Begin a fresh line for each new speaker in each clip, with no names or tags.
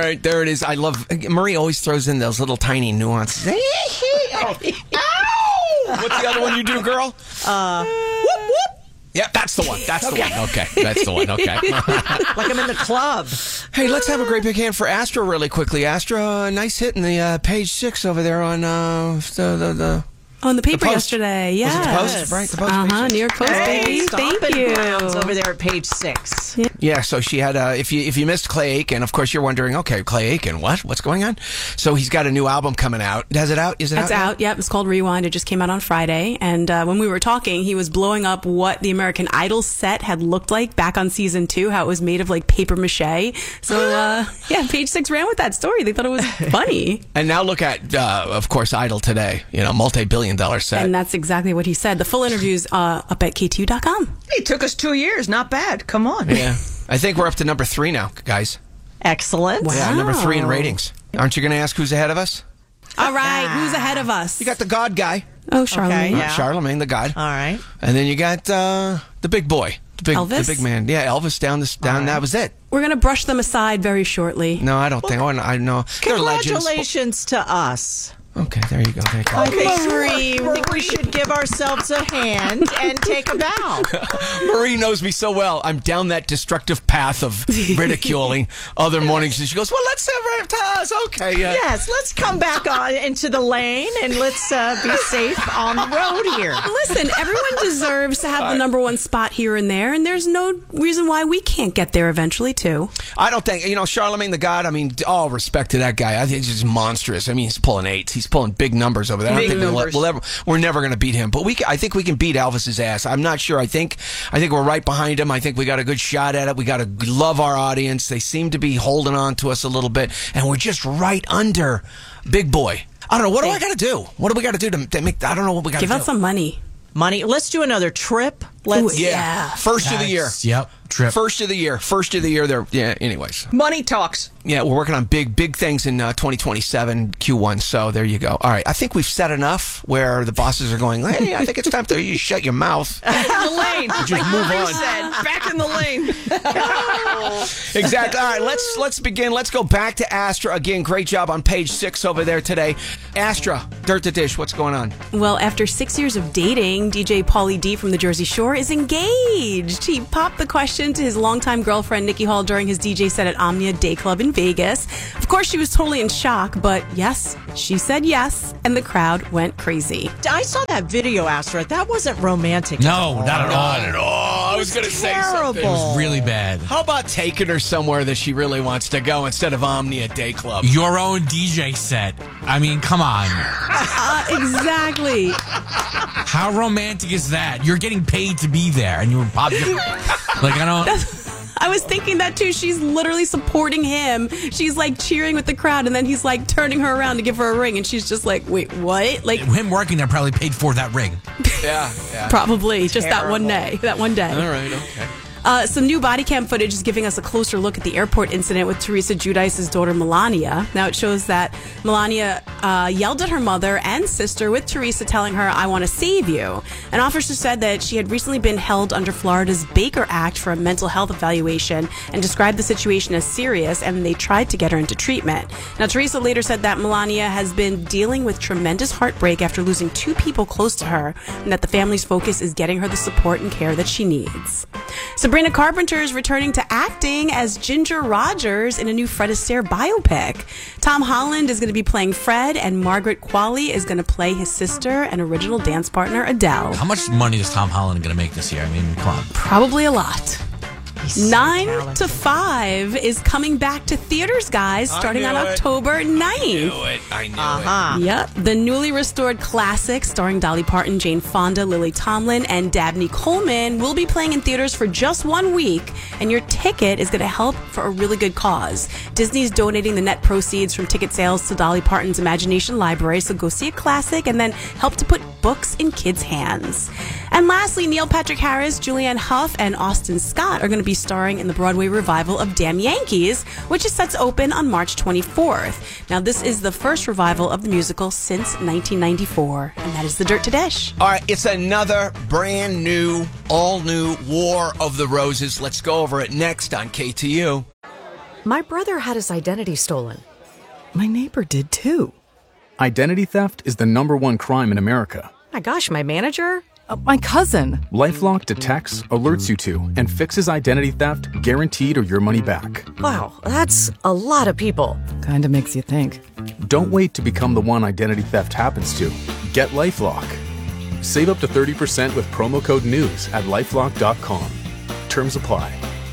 right, there it is. I love Marie always throws in those little tiny nuances. Ow! What's the other one you do, girl?
Whoop, whoop.
Yeah, that's the one. That's the one. Okay, that's the one. Okay.
Like I'm in the club.
Hey, let's have a great big hand for Astra really quickly. Astra, nice hit in the page 6 over there on
On the paper
Post.
yesterday,
Was it the
yeah.
Post? Right, the Post.
New York Post, baby. Thank you.
Over there at page 6.
Yeah, so she had, if you missed Clay Aiken, of course you're wondering, okay, Clay Aiken, what's going on? So he's got a new album coming out. Has it out? Is it out?
It's out, yep. It's called Rewind. It just came out on Friday. And when we were talking, he was blowing up what the American Idol set had looked like back on season 2, how it was made of like paper mache. So, yeah, page 6 ran with that story. They thought it was funny.
And now look at, of course, Idol today, multi-billion-dollar set.
And that's exactly what he said. The full interview's up at KTU.com.
It took us 2 years. Not bad. Come on.
Yeah. I think we're up to number 3 now, guys.
Excellent.
Wow.
Yeah, number 3 in ratings. Aren't you going to ask who's ahead of us?
All right, who's ahead of us?
You got the God guy.
Oh, Charlemagne.
Okay, yeah.
Charlemagne, the God.
All right.
And then you got the big boy.
Elvis?
The big man. Yeah, Elvis down.
Right.
That was it.
We're going to brush them aside very shortly.
No, I don't think. I know. They're legends.
Congratulations to us.
Okay, there you go. Thank you.
I think we should give ourselves a hand and take a bow.
Marie knows me so well. I'm down that destructive path of ridiculing other mornings. And she goes, well, let's have us. Okay.
Yes, let's come back on into the lane and let's be safe on the road here.
Listen, everyone deserves to have the number 1 spot here and there, and there's no reason why we can't get there eventually, too.
I don't think, Charlemagne the God, all respect to that guy. I think he's just monstrous. He's pulling 8s. He's pulling big numbers over there. I don't think we're never going to beat him. But I think we can beat Elvis's ass. I'm not sure. I think we're right behind him. I think we got a good shot at it. We got to love our audience. They seem to be holding on to us a little bit. And we're just right under Big Boy. I don't know. What do I got to do? What do we got to do to make... I don't know what we got to do.
Give out some money.
Money. Let's do another trip. Let's.
Yeah.
First of the year.
Yep. Trip.
First of the year. There. Yeah. Anyways.
Money talks.
Yeah, we're working on big things in 2027 Q1. So there you go. All right. I think we've said enough where the bosses are going, hey, I think it's time for you to shut your mouth.
Back in the lane.
Just move on.
Back in the lane.
Exactly. All right. Let's begin. Let's go back to Astra again. Great job on page 6 over there today. Astra, Dirt to Dish. What's going on?
Well, after 6 years of dating, DJ Pauly D from the Jersey Shore is engaged. He popped the question to his longtime girlfriend, Nikki Hall, during his DJ set at Omnia Day Club in Vegas. Of course, she was totally in shock, but yes, she said yes, and the crowd went crazy.
I saw that video, Astra. That wasn't romantic.
No, not at all.
Not at all. I was going to say something.
It was really bad.
How about taking her somewhere that she really wants to go instead of Omnia Day Club?
Your own DJ set. I mean, come on.
Exactly.
How romantic is that? You're getting paid to be there, and you were popular. Like, I don't...
I was thinking that too. She's literally supporting him. She's like cheering with the crowd, and then he's like turning her around to give her a ring, and she's just like, wait, what? Like,
him working there probably paid for that ring.
Yeah.
probably just that one day. All
right, okay.
Some new body cam footage is giving us a closer look at the airport incident with Teresa Giudice's daughter, Melania. Now, it shows that Melania yelled at her mother and sister, with Teresa telling her, I want to save you. An officer said that she had recently been held under Florida's Baker Act for a mental health evaluation and described the situation as serious, and they tried to get her into treatment. Now, Teresa later said that Melania has been dealing with tremendous heartbreak after losing 2 people close to her, and that the family's focus is getting her the support and care that she needs. Sabrina Carpenter is returning to acting as Ginger Rogers in a new Fred Astaire biopic. Tom Holland is going to be playing Fred, and Margaret Qualley is going to play his sister and original dance partner, Adele.
How much money is Tom Holland going to make this year? I mean, come on.
Probably a lot.
He's
9
talented.
to 5 is coming back to theaters, guys, starting on October 9th.
I knew it.
Yep. The newly restored classic starring Dolly Parton, Jane Fonda, Lily Tomlin, and Dabney Coleman will be playing in theaters for just 1 week, and your ticket is going to help for a really good cause. Disney's donating the net proceeds from ticket sales to Dolly Parton's Imagination Library, so go see a classic and then help to put books in kids' hands. And lastly, Neil Patrick Harris, Julianne Hough, and Austin Scott are going to be starring in the Broadway revival of Damn Yankees, which is set to open on March 24th. Now, this is the first revival of the musical since 1994, and that is the Dirt to Dish.
All right, it's another brand new, all new War of the Roses. Let's go over it next on KTU.
My brother had his identity stolen. My neighbor did too.
Identity theft is the #1 crime in America.
My gosh, my manager? My cousin.
LifeLock detects, alerts you to, and fixes identity theft guaranteed or your money back.
Wow, that's a lot of people.
Kinda makes you think.
Don't wait to become the one identity theft happens to. Get LifeLock. Save up to 30% with promo code NEWS at LifeLock.com. Terms apply.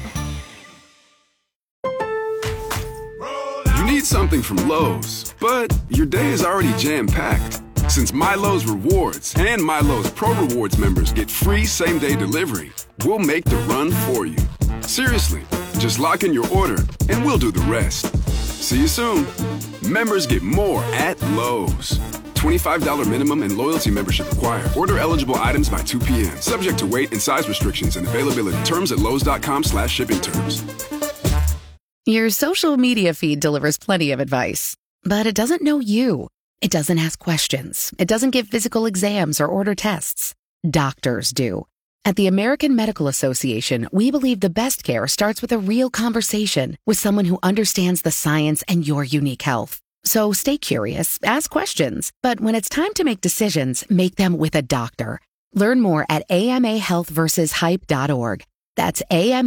You need something from Lowe's, but your day is already jam-packed. Since MyLowe's Rewards and MyLowe's Pro Rewards members get free same-day delivery, we'll make the run for you. Seriously, just lock in your order and we'll do the rest. See you soon. Members get more at Lowe's. $25 minimum and loyalty membership required. Order eligible items by 2 p.m. Subject to weight and size restrictions and availability. Terms at lowes.com/shipping terms.
Your social media feed delivers plenty of advice, but it doesn't know you. It doesn't ask questions. It doesn't give physical exams or order tests. Doctors do. At the American Medical Association, we believe the best care starts with a real conversation with someone who understands the science and your unique health. So stay curious, ask questions, but when it's time to make decisions, make them with a doctor. Learn more at amahealthversushype.org. That's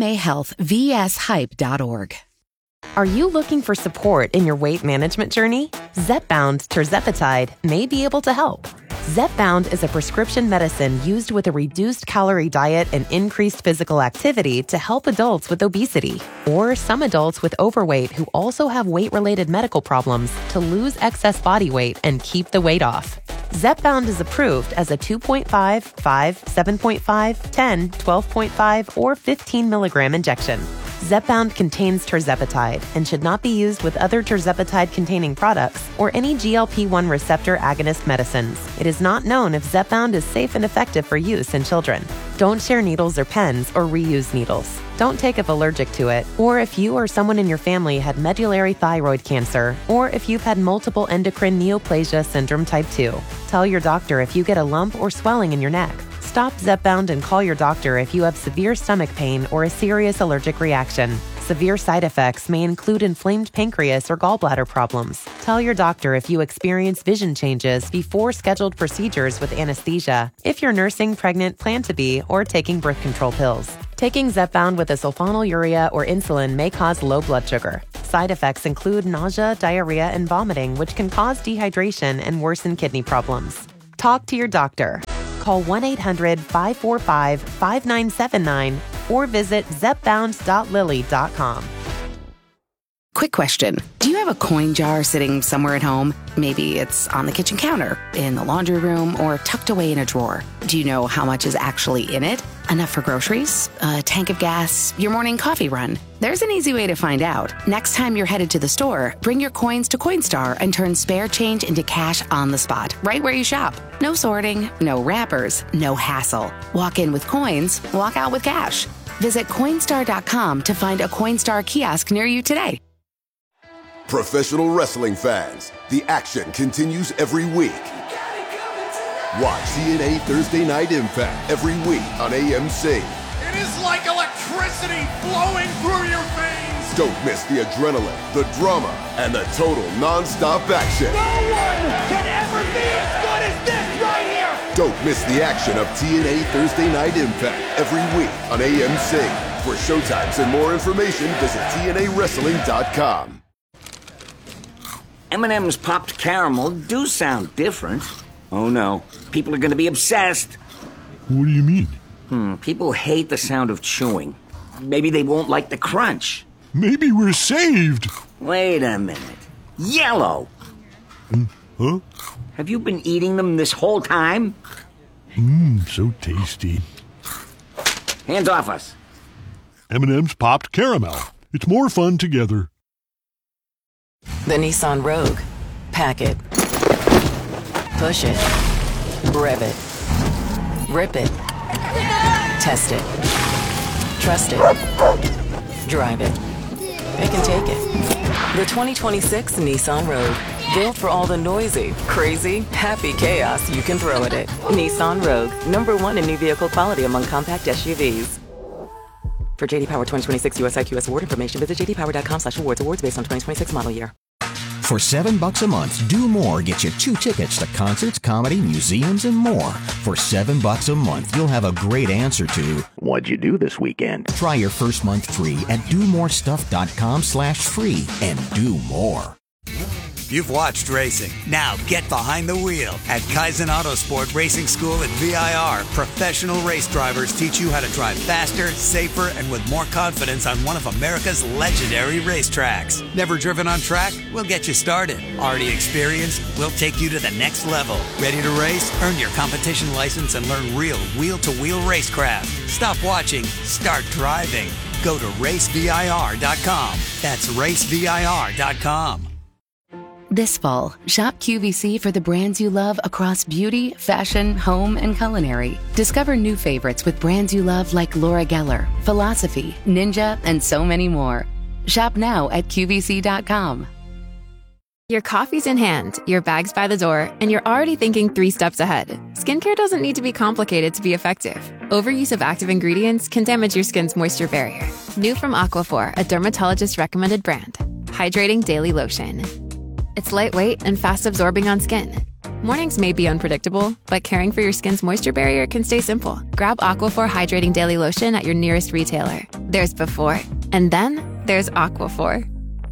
amahealthvshype.org.
Are you looking for support in your weight management journey? Zepbound tirzepatide may be able to help. Zepbound is a prescription medicine used with a reduced calorie diet and increased physical activity to help adults with obesity or some adults with overweight who also have weight-related medical problems to lose excess body weight and keep the weight off. Zepbound is approved as a 2.5, 5, 7.5, 10, 12.5, or 15 milligram injection. Zepbound contains tirzepatide and should not be used with other tirzepatide-containing products or any GLP-1 receptor agonist medicines. It is not known if Zepbound is safe and effective for use in children. Don't share needles or pens or reuse needles. Don't take if allergic to it, or if you or someone in your family had medullary thyroid cancer, or if you've had multiple endocrine neoplasia syndrome type 2. Tell your doctor if you get a lump or swelling in your neck. Stop Zepbound and call your doctor if you have severe stomach pain or a serious allergic reaction. Severe side effects may include inflamed pancreas or gallbladder problems. Tell your doctor if you experience vision changes before scheduled procedures with anesthesia, if you're nursing, pregnant, plan to be, or taking birth control pills. Taking Zepbound with a sulfonylurea or insulin may cause low blood sugar. Side effects include nausea, diarrhea, and vomiting, which can cause dehydration and worsen kidney problems. Talk to your doctor. Call 1-800-545-5979 or visit zepbound.lilly.com.
Quick question. Do you have a coin jar sitting somewhere at home? Maybe it's on the kitchen counter, in the laundry room, or tucked away in a drawer. Do you know how much is actually in it? Enough for groceries? A tank of gas? Your morning coffee run? There's an easy way to find out. Next time you're headed to the store, bring your coins to Coinstar and turn spare change into cash on the spot, right where you shop. No sorting, no wrappers, no hassle. Walk in with coins, walk out with cash. Visit Coinstar.com to find a Coinstar kiosk near you today.
Professional wrestling fans, the action continues every week. Watch TNA Thursday Night Impact every week on AMC.
It is like electricity flowing through your veins.
Don't miss the adrenaline, the drama, and the total non-stop action.
No one can ever be as good as this right here.
Don't miss the action of TNA Thursday Night Impact every week on AMC. For showtimes and more information, visit TNAWrestling.com.
M&M's popped caramel do sound different. Oh no, people are going to be obsessed.
What do you mean?
People hate the sound of chewing. Maybe they won't like the crunch.
Maybe we're saved.
Wait a minute. Yellow.
Huh?
Have you been eating them this whole time?
So tasty.
Hands off us.
M&M's popped caramel. It's more fun together.
The Nissan Rogue. Pack it. Push it. Rev it. Rip it. Test it. Trust it. Drive it. It can take it. The 2026 Nissan Rogue. Built for all the noisy, crazy, happy chaos you can throw at it. Nissan Rogue. #1 in new vehicle quality among compact SUVs. For JD Power 2026 US IQS award information, visit jdpower.com/awards. Awards based on 2026 model year.
For $7 a month, Do More gets you 2 tickets to concerts, comedy, museums, and more. For $7 a month, you'll have a great answer to, what'd you do this weekend? Try your first month free at domorestuff.com/free and do more.
You've watched racing. Now get behind the wheel. At Kaizen Autosport Racing School at VIR, professional race drivers teach you how to drive faster, safer, and with more confidence on one of America's legendary racetracks. Never driven on track? We'll get you started. Already experienced? We'll take you to the next level. Ready to race? Earn your competition license and learn real wheel-to-wheel racecraft. Stop watching. Start driving. Go to racevir.com. That's racevir.com.
This fall, shop QVC for the brands you love across beauty, fashion, home, and culinary. Discover new favorites with brands you love like Laura Geller, Philosophy, Ninja, and so many more. Shop now at QVC.com.
Your coffee's in hand, your bag's by the door, and you're already thinking 3 steps ahead. Skincare doesn't need to be complicated to be effective. Overuse of active ingredients can damage your skin's moisture barrier. New from Aquaphor, a dermatologist-recommended brand. Hydrating Daily Lotion. It's lightweight and fast-absorbing on skin. Mornings may be unpredictable, but caring for your skin's moisture barrier can stay simple. Grab Aquaphor Hydrating Daily Lotion at your nearest retailer. There's before, and then there's Aquaphor.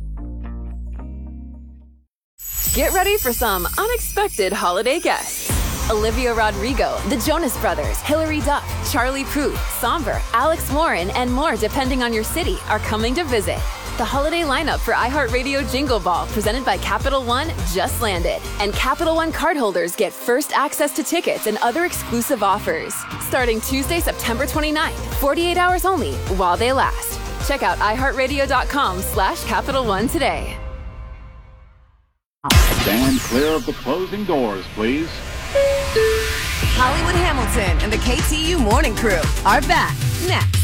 Get ready for some unexpected holiday guests. Olivia Rodrigo, the Jonas Brothers, Hilary Duff, Charlie Puth, Somber, Alex Warren, and more depending on your city are coming to visit. The holiday lineup for iHeartRadio Jingle Ball, presented by Capital One, just landed. And Capital One cardholders get first access to tickets and other exclusive offers. Starting Tuesday, September 29th, 48 hours only, while they last. Check out iHeartRadio.com/Capital One today.
Stand clear of the closing doors, please.
Hollywood Hamilton and the KTU Morning Crew are back next.